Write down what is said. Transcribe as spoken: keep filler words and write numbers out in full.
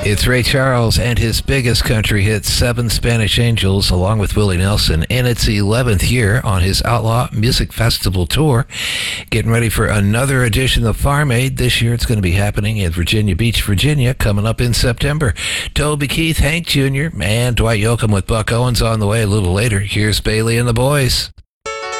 It's Ray Charles and his biggest country hit, Seven Spanish Angels, along with Willie Nelson, in its eleventh year on his Outlaw Music Festival tour. Getting ready for another edition of Farm Aid. This year it's going to be happening in Virginia Beach, Virginia, coming up in September. Toby Keith, Hank Junior, and Dwight Yoakam with Buck Owens on the way a little later. Here's Bailey and the boys.